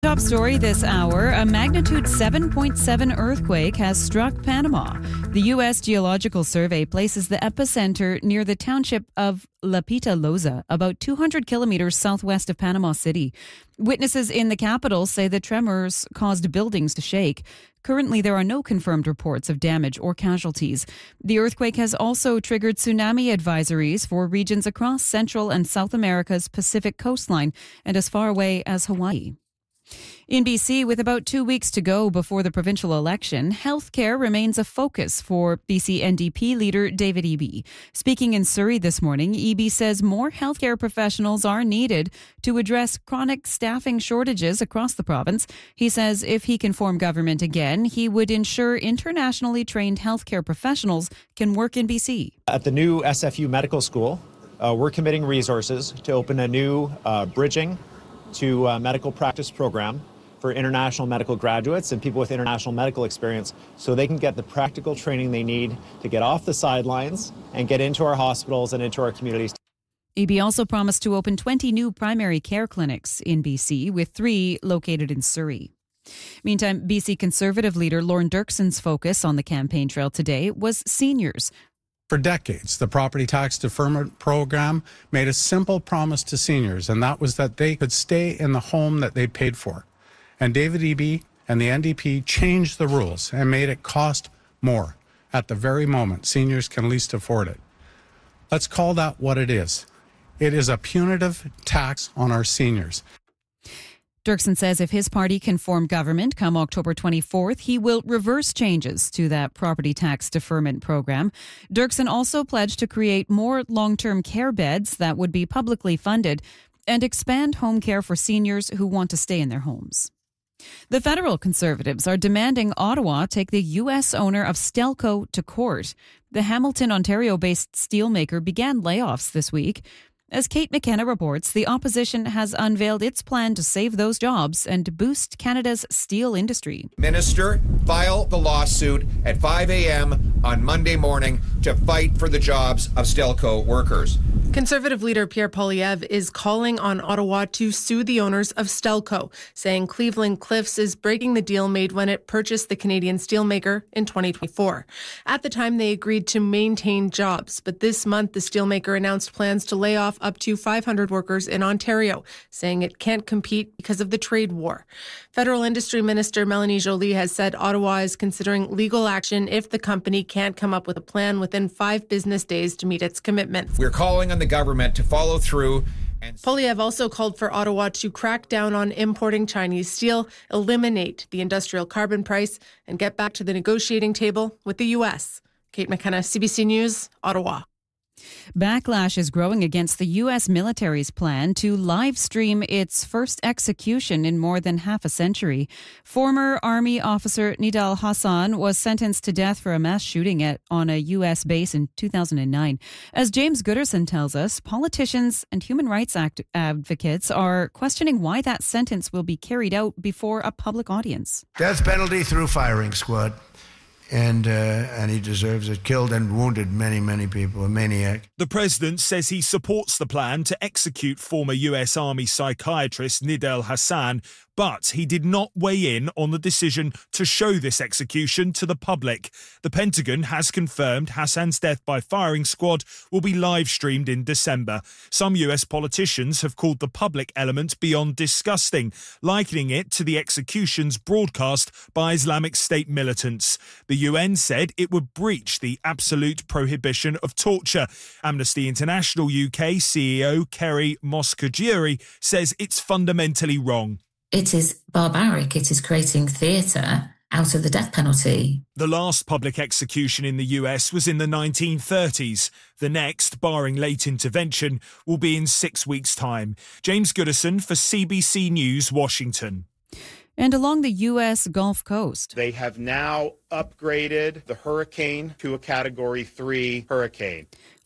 Top story this hour, a magnitude 7.7 earthquake has struck Panama. The U.S. Geological Survey places the epicenter near the township of La Pitalosa, about 200 kilometers southwest of Panama City. Witnesses in the capital say the tremors caused buildings to shake. Currently, there are no confirmed reports of damage or casualties. The earthquake has also triggered tsunami advisories for regions across Central and South America's Pacific coastline and as far away as Hawaii. In BC, with about 2 weeks to go before the provincial election, healthcare remains a focus for BC NDP leader David Eby. Speaking in Surrey this morning, Eby says more healthcare professionals are needed to address chronic staffing shortages across the province. He says if he can form government again, he would ensure internationally trained healthcare professionals can work in BC. At the new SFU Medical School, we're committing resources to open a new bridging to medical practice program for international medical graduates and people with international medical experience so they can get the practical training they need to get off the sidelines and get into our hospitals and into our communities. Eby also promised to open 20 new primary care clinics in BC, with 3 located in Surrey. Meantime, BC Conservative leader Lorne Dirksen's focus on the campaign trail today was seniors. For decades, the property tax deferment program made a simple promise to seniors, and that was that they could stay in the home that they paid for. And David Eby and the NDP changed the rules and made it cost more at the very moment seniors can least afford it. Let's call that what it is. It is a punitive tax on our seniors. Dirksen says if his party can form government come October 24th, he will reverse changes to that property tax deferment program. Dirksen also pledged to create more long-term care beds that would be publicly funded and expand home care for seniors who want to stay in their homes. The federal Conservatives are demanding Ottawa take the U.S. owner of Stelco to court. The Hamilton, Ontario-based steelmaker began layoffs this week. As Kate McKenna reports, the opposition has unveiled its plan to save those jobs and boost Canada's steel industry. Minister, file the lawsuit at 5 a.m. on Monday morning to fight for the jobs of Stelco workers. Conservative leader Pierre Poilievre is calling on Ottawa to sue the owners of Stelco, saying Cleveland Cliffs is breaking the deal made when it purchased the Canadian steelmaker in 2024. At the time, they agreed to maintain jobs, but this month the steelmaker announced plans to lay off up to 500 workers in Ontario, saying it can't compete because of the trade war. Federal Industry Minister Melanie Joly has said Ottawa is considering legal action if the company can't come up with a plan within 5 business days to meet its commitments. We're calling on the government to follow through. Poilievre also called for Ottawa to crack down on importing Chinese steel, eliminate the industrial carbon price, and get back to the negotiating table with the U.S. Kate McKenna, CBC News, Ottawa. Backlash is growing against the U.S. military's plan to live stream its first execution in more than half a century. Former Army officer Nidal Hasan was sentenced to death for a mass shooting on a U.S. base in 2009. As James Gooderson tells us, politicians and human rights advocates are questioning why that sentence will be carried out before a public audience. Death penalty through firing squad. And he deserves it. Killed and wounded many, many people. A maniac. The president says he supports the plan to execute former US Army psychiatrist Nidal Hasan, but he did not weigh in on the decision to show this execution to the public. The Pentagon has confirmed Hasan's death by firing squad will be live streamed in December. Some US politicians have called the public element beyond disgusting, likening it to the executions broadcast by Islamic State militants. The UN said it would breach the absolute prohibition of torture. Amnesty International UK CEO Kerry Moscogiuri says it's fundamentally wrong. It is barbaric. It is creating theatre out of the death penalty. The last public execution in the US was in the 1930s. The next, barring late intervention, will be in 6 weeks' time. James Gooderson for CBC News, Washington. And along the U.S. Gulf Coast, they have now upgraded the hurricane to a Category 3 hurricane.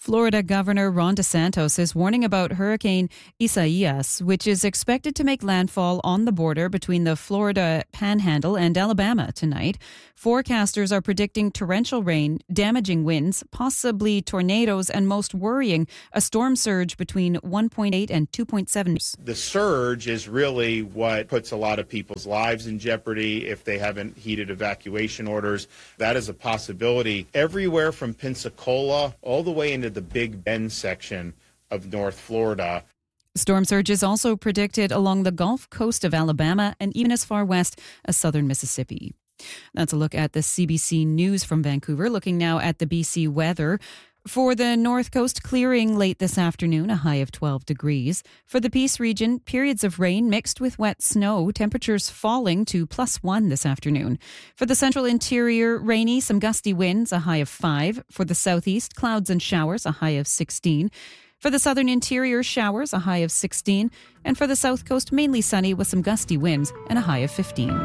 Florida Governor Ron DeSantis is warning about Hurricane Isaias, which is expected to make landfall on the border between the Florida Panhandle and Alabama tonight. Forecasters are predicting torrential rain, damaging winds, possibly tornadoes, and most worrying, a storm surge between 1.8 and 2.7. The surge is really what puts a lot of people's lives in jeopardy if they haven't heeded evacuation orders. That is a possibility everywhere from Pensacola all the way into the Big Bend section of North Florida. Storm surge is also predicted along the Gulf Coast of Alabama and even as far west as southern Mississippi. That's a look at the CBC News from Vancouver. Looking now at the BC weather. For the North Coast, clearing late this afternoon, a high of 12 degrees. For the Peace region, periods of rain mixed with wet snow, temperatures falling to +1 this afternoon. For the Central Interior, rainy, some gusty winds, a high of 5. For the Southeast, clouds and showers, a high of 16. For the Southern Interior, showers, a high of 16. And for the South Coast, mainly sunny with some gusty winds and a high of 15.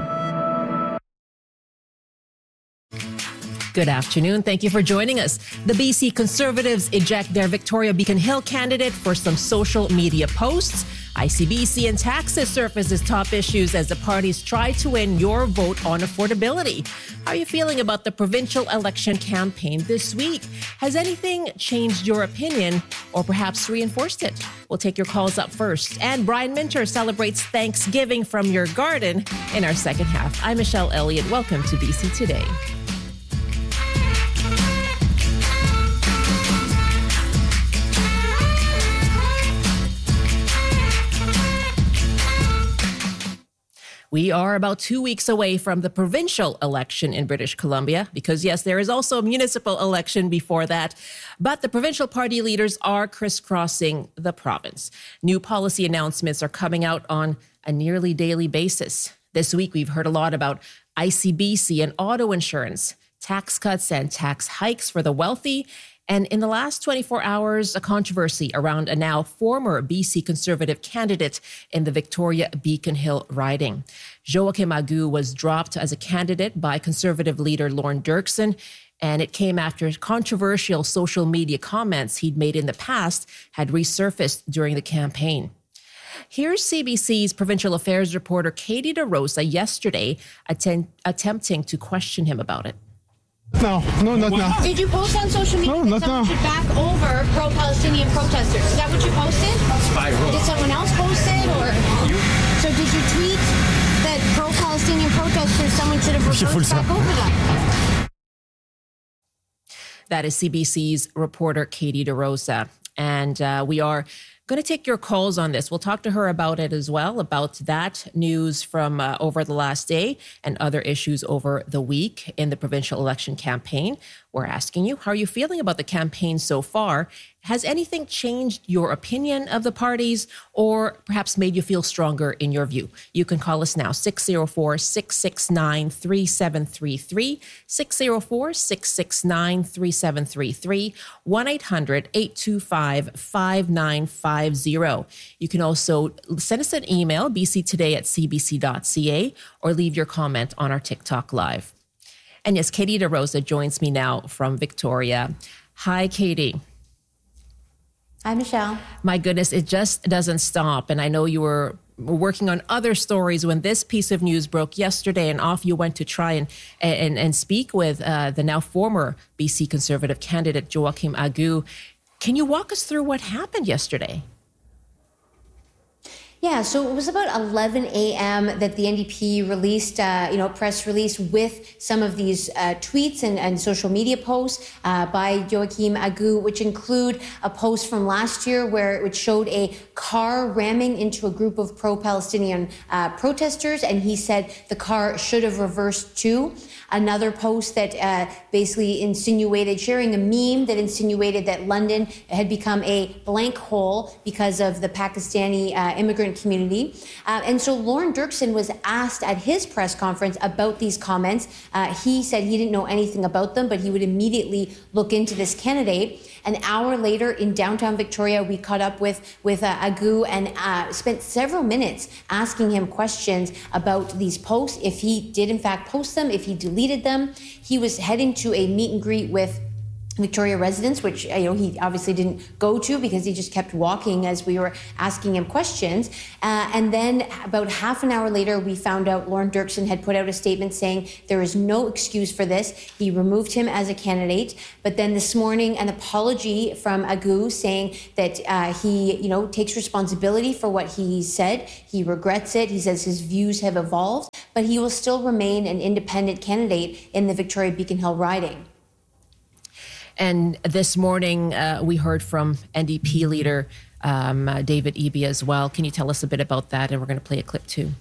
Good afternoon. Thank you for joining us. The BC Conservatives eject their Victoria Beacon Hill candidate for some social media posts. ICBC and taxes surface as top issues as the parties try to win your vote on affordability. How are you feeling about the provincial election campaign this week? Has anything changed your opinion or perhaps reinforced it? We'll take your calls up first. And Brian Minter celebrates Thanksgiving from your garden in our second half. I'm Michelle Elliott. Welcome to BC Today. We are about 2 weeks away from the provincial election in British Columbia because, yes, there is also a municipal election before that. But the provincial party leaders are crisscrossing the province. New policy announcements are coming out on a nearly daily basis. This week, we've heard a lot about ICBC and auto insurance, tax cuts and tax hikes for the wealthy. And in the last 24 hours, a controversy around a now former BC Conservative candidate in the Victoria Beacon Hill riding. Joachim Agu was dropped as a candidate by Conservative leader Lorne Dirksen, and it came after controversial social media comments he'd made in the past had resurfaced during the campaign. Here's CBC's provincial affairs reporter Katie DeRosa yesterday attempting to question him about it. No, not now. Did you post on social media that someone should back over pro-Palestinian protesters? Is that what you posted? Spiral. Did someone else post it? So did you tweet that pro-Palestinian protesters, someone should have reversed back over them? That is CBC's reporter Katie DeRosa. And we are going to take your calls on this. We'll talk to her about it as well, about that news from over the last day and other issues over the week in the provincial election campaign. We're asking you, how are you feeling about the campaign so far? Has anything changed your opinion of the parties or perhaps made you feel stronger in your view? You can call us now, 604-669-3733, 604-669-3733, 1-800-825-5950. You can also send us an email, bctoday@cbc.ca, or leave your comment on our TikTok Live. And yes, Katie DeRosa joins me now from Victoria. Hi, Katie. Hi, Michelle. My goodness, it just doesn't stop. And I know you were working on other stories when this piece of news broke yesterday, and off you went to try and speak with the now former BC Conservative candidate, Joachim Agu. Can you walk us through what happened yesterday? Yeah, so it was about 11 a.m. that the NDP released, a press release with some of these tweets and social media posts by Joachim Agu, which include a post from last year where it showed a car ramming into a group of pro-Palestinian protesters, and he said the car should have reversed too. Another post that basically sharing a meme that insinuated that London had become a blank hole because of the Pakistani immigrant community. And so Lorne Dirksen was asked at his press conference about these comments. He said he didn't know anything about them, but he would immediately look into this candidate. An hour later in downtown Victoria, we caught up with Agu and spent several minutes asking him questions about these posts, if he did in fact post them, if he deleted them. He was heading to a meet and greet with Victoria residence, which he obviously didn't go to because he just kept walking as we were asking him questions. And then about half an hour later, we found out Lorne Dirksen had put out a statement saying there is no excuse for this. He removed him as a candidate. But then this morning, an apology from Agu saying that he, takes responsibility for what he said. He regrets it. He says his views have evolved, but he will still remain an independent candidate in the Victoria Beacon Hill riding. And this morning, we heard from NDP leader David Eby as well. Can you tell us a bit about that? And we're going to play a clip too.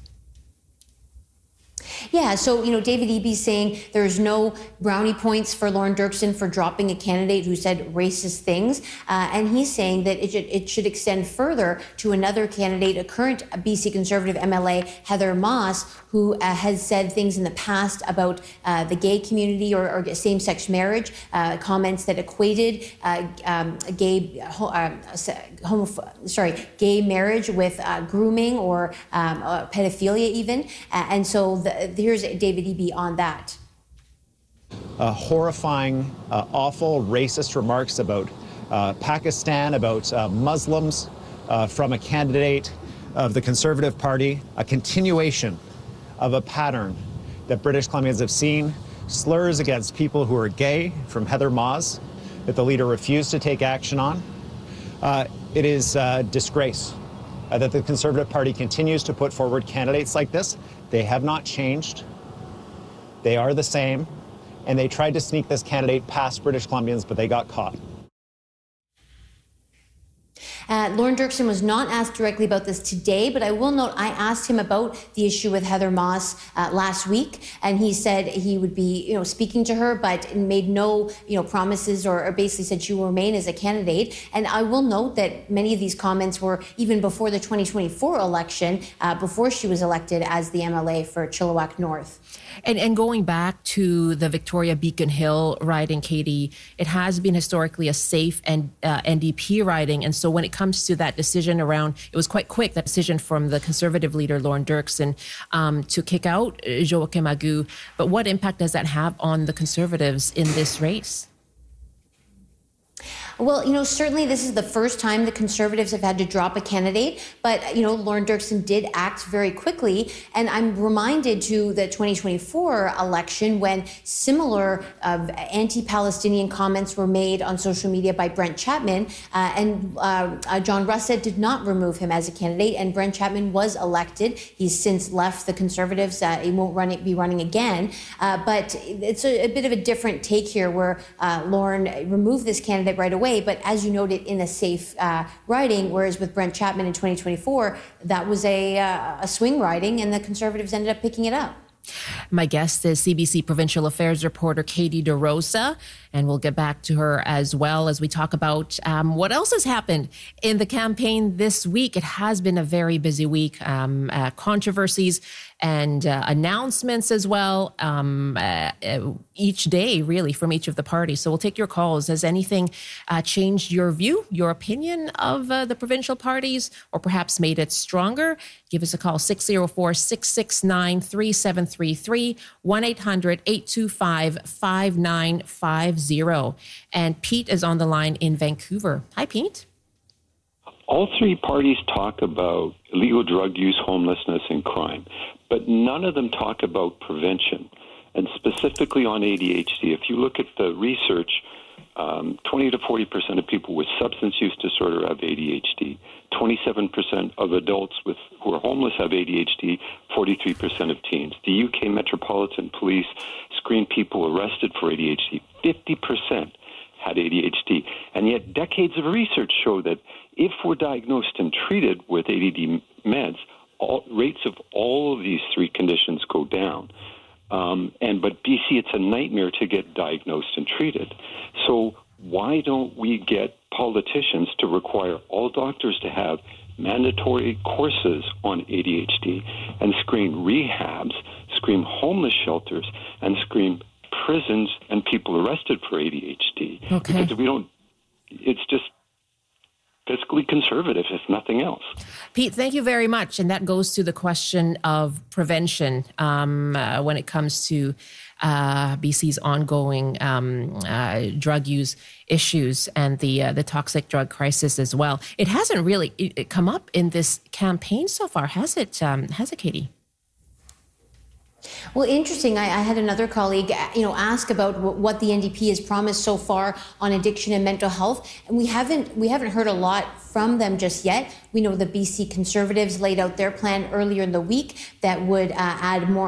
Yeah, so, David Eby saying there's no brownie points for Lorne Dirksen for dropping a candidate who said racist things. And he's saying that it should extend further to another candidate, a current BC Conservative MLA, Heather Moss, who has said things in the past about the gay community or same-sex marriage, comments that equated gay marriage with grooming or pedophilia even. And so here's David Eby on that. Horrifying, awful, racist remarks about Pakistan, about Muslims from a candidate of the Conservative Party, a continuation of a pattern that British Columbians have seen, slurs against people who are gay from Heather Moss that the leader refused to take action on. It is a disgrace that the Conservative Party continues to put forward candidates like this. They have not changed. They are the same. And they tried to sneak this candidate past British Columbians, but they got caught. Lorne Dirksen was not asked directly about this today, but I will note I asked him about the issue with Heather Moss last week, and he said he would be, speaking to her, but made no, promises or basically said she will remain as a candidate. And I will note that many of these comments were even before the 2024 election, before she was elected as the MLA for Chilliwack North. And going back to the Victoria Beacon Hill riding, Katie, it has been historically a safe and NDP riding. And so when it comes to that decision around, it was quite quick, that decision from the Conservative leader, Lorne Dirksen, to kick out Joachim Agu. But what impact does that have on the Conservatives in this race? Well, certainly this is the first time the Conservatives have had to drop a candidate, but, Lorne Dirksen did act very quickly. And I'm reminded to the 2024 election when similar anti-Palestinian comments were made on social media by Brent Chapman, and John Russet did not remove him as a candidate, and Brent Chapman was elected. He's since left the Conservatives. He won't be running again. But it's a bit of a different take here where Lorne removed this candidate right away. But as you noted, in a safe riding, whereas with Brent Chapman in 2024, that was a swing riding, and the Conservatives ended up picking it up. My guest is CBC Provincial Affairs reporter Katie DeRosa, and we'll get back to her as well as we talk about what else has happened in the campaign this week. It has been a very busy week, controversies and announcements as well, each day, really, from each of the parties. So we'll take your calls. Has anything changed your view, your opinion of the provincial parties, or perhaps made it stronger? Give us a call, 604-669-3733, 1-800-825-5950. And Pete is on the line in Vancouver. Hi, Pete. All three parties talk about illegal drug use, homelessness, and crime, but none of them talk about prevention, and specifically on ADHD. If you look at the research, 20 to 40% of people with substance use disorder have ADHD. 27% of adults who are homeless have ADHD, 43% of teens. The UK Metropolitan Police screened people arrested for ADHD. 50% had ADHD. And yet decades of research show that if we're diagnosed and treated with ADD meds, rates of all of these three conditions go down. But BC, it's a nightmare to get diagnosed and treated. So why don't we get politicians to require all doctors to have mandatory courses on ADHD and screen rehabs, screen homeless shelters, and screen prisons and people arrested for ADHD? Okay. Because we don't, it's just fiscally conservative, if nothing else. Pete, thank you very much. And that goes to the question of prevention when it comes to BC's ongoing drug use issues and the toxic drug crisis as well. It hasn't really come up in this campaign so far, has it, Katie? Well, interesting. I had another colleague, ask about what the NDP has promised so far on addiction and mental health, and we haven't heard a lot from them just yet. We know the BC Conservatives laid out their plan earlier in the week that would add more